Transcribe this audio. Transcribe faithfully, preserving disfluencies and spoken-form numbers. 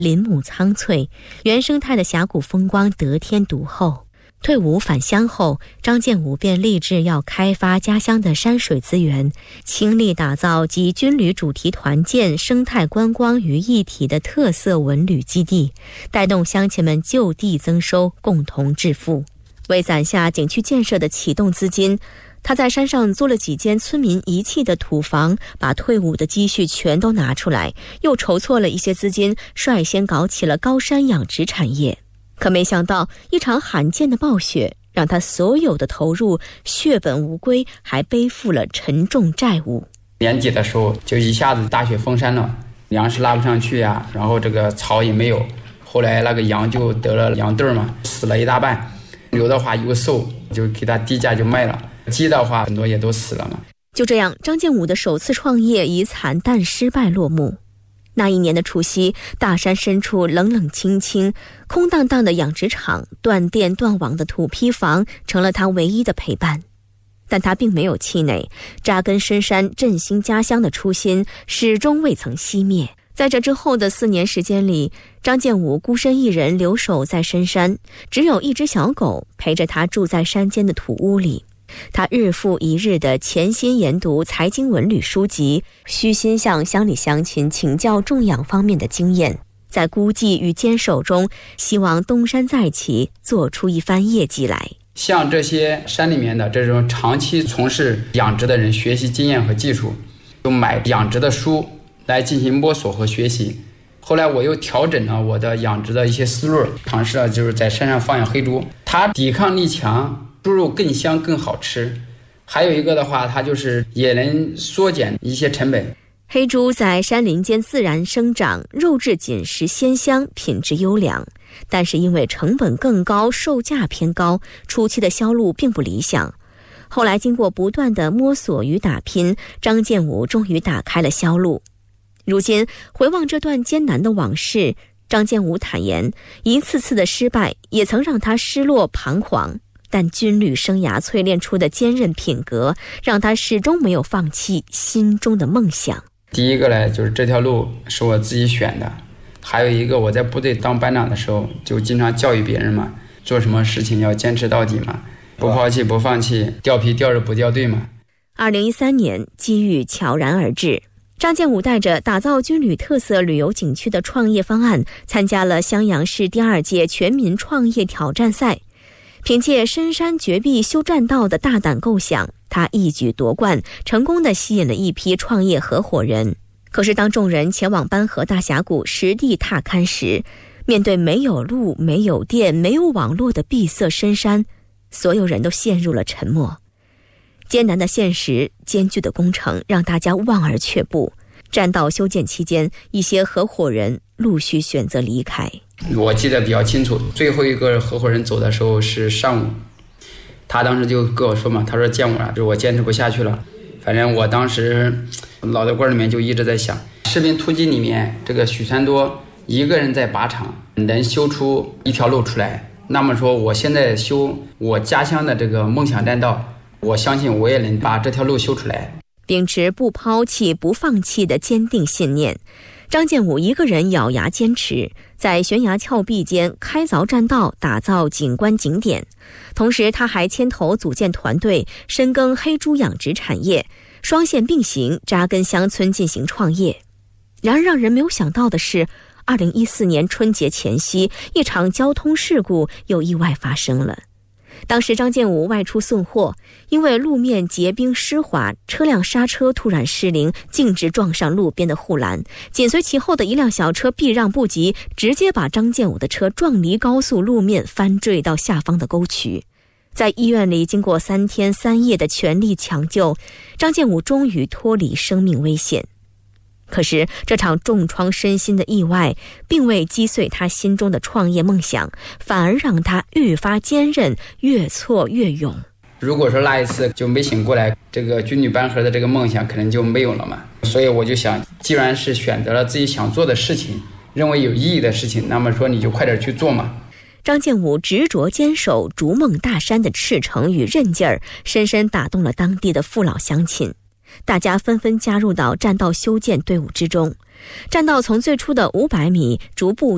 林木苍翠，原生态的峡谷风光得天独厚。退伍返乡后，张建武便立志要开发家乡的山水资源，倾力打造集军旅主题团建、生态观光于一体的特色文旅基地，带动乡亲们就地增收，共同致富。为攒下景区建设的启动资金，他在山上租了几间村民遗弃的土房，把退伍的积蓄全都拿出来，又筹措了一些资金，率先搞起了高山养殖产业。可没想到，一场罕见的暴雪让他所有的投入血本无归，还背负了沉重债务。 年底的时候就一下子大雪封山了，粮食拉不上去呀、啊，然后这个草也没有，后来那个羊就得了羊痘嘛，死了一大半，牛的话又瘦，就给它低价就卖了，鸡的话很多也都死了嘛。 就这样，张建武的首次创业以惨淡失败落幕。那一年的除夕，大山深处冷冷清清，空荡荡的养殖场，断电断网的土坯房，成了他唯一的陪伴。但他并没有气馁，扎根深山振兴家乡的初心始终未曾熄灭。在这之后的四年时间里，张建武孤身一人留守在深山，只有一只小狗陪着他住在山间的土屋里。他日复一日地潜心研读财经文旅书籍，虚心向乡里乡亲请教种养方面的经验，在孤寂与坚守中，希望东山再起，做出一番业绩来。 向这些山里面的这种长期从事养殖的人学习经验和技术，就买养殖的书来进行摸索和学习。后来我又调整了我的养殖的一些思路，尝试了就是在山上放养黑猪，它抵抗力强，猪肉更香更好吃。还有一个的话，它就是也能缩减一些成本。 黑猪在山林间自然生长，肉质紧实鲜香，品质优良。但是因为成本更高，售价偏高，初期的销路并不理想。后来经过不断的摸索与打拼，张建武终于打开了销路。如今回望这段艰难的往事，张建武坦言，一次次的失败也曾让他失落彷徨，但军旅生涯淬炼出的坚韧品格，让他始终没有放弃心中的梦想。 第一个呢，就是这条路是我自己选的，还有一个我在部队当班长的时候就经常教育别人嘛，做什么事情要坚持到底嘛，不抛弃不放弃，掉皮掉着不掉队嘛。 二零一三年，机遇悄然而至，张建武带着打造军旅特色旅游景区的创业方案，参加了襄阳市第二届全民创业挑战赛。凭借深山绝壁修栈道的大胆构想，他一举夺冠，成功地吸引了一批创业合伙人。可是当众人前往班河大峡谷实地踏勘时，面对没有路、没有电、没有网络的闭塞深山，所有人都陷入了沉默。艰难的现实，艰巨的工程让大家望而却步。栈道修建期间，一些合伙人陆续选择离开。 我记得比较清楚，最后一个合伙人走的时候是上午，他当时就跟我说嘛，他说建武啊，就是我坚持不下去了。反正我当时脑袋瓜里面就一直在想，士兵突击里面这个许三多一个人在靶场能修出一条路出来，那么说我现在修我家乡的这个梦想栈道，我相信我也能把这条路修出来。 秉持不抛弃不放弃的坚定信念，张建武一个人咬牙坚持，在悬崖峭壁间开凿栈道，打造景观景点。同时他还牵头组建团队，深耕黑猪养殖产业，双线并行，扎根乡村进行创业。然而让人没有想到的是，二零一四年春节前夕，一场交通事故又意外发生了。当时张建武外出送货，因为路面结冰湿滑，车辆刹车突然失灵，径直撞上路边的护栏，紧随其后的一辆小车避让不及，直接把张建武的车撞离高速路面，翻坠到下方的沟渠。在医院里经过三天三夜的全力抢救，张建武终于脱离生命危险。可是这场重创身心的意外并未击碎他心中的创业梦想，反而让他愈发坚韧，越挫越勇。 如果说那一次就没醒过来，这个军旅班河的这个梦想可能就没有了嘛。所以我就想，既然是选择了自己想做的事情，认为有意义的事情，那么说你就快点去做嘛。 张建武执着坚守逐梦大山的赤诚与韧劲儿，深深打动了当地的父老乡亲。大家纷纷加入到栈道修建队伍之中，栈道从最初的五百米逐步